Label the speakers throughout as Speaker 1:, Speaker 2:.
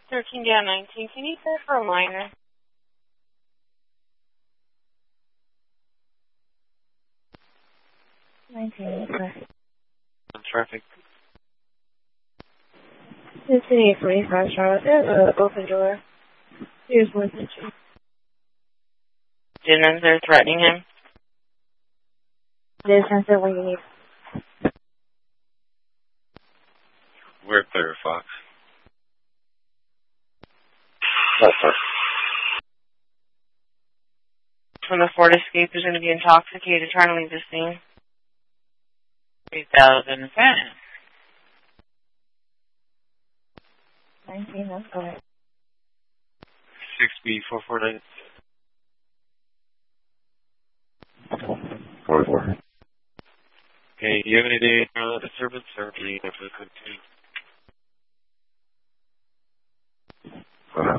Speaker 1: 13 down 19. Can you clear for a minor? Okay.
Speaker 2: On traffic.
Speaker 1: City 45 Charlotte. There's an open door. Here's one. Jennings, they're threatening him. Distance that we need.
Speaker 2: We're clear, Fox.
Speaker 3: That's fine.
Speaker 1: From the Ford Escape is going to be intoxicated, trying to leave the scene. 3010. 19, let's go ahead.
Speaker 2: 6B449.
Speaker 3: 44.
Speaker 2: Okay, do you have any day disturbance or do you need after the code 2?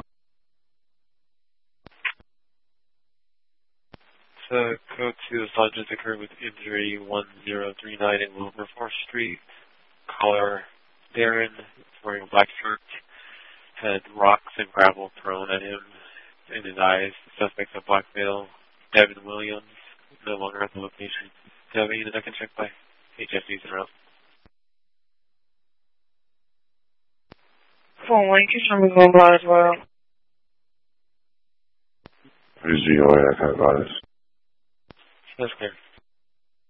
Speaker 2: So, code 2 assaults occurred with injury 1039 in Wilberforce Street. Caller Darren, wearing a black shirt, had rocks and gravel thrown at him in his eyes. The suspect's a black male, Devin Williams, no longer at the location. Do you have any that I can check by? HFD's in route.
Speaker 1: 4-1, just from going blood as well.
Speaker 3: Who's GOA? I can't buy this.
Speaker 2: That's clear.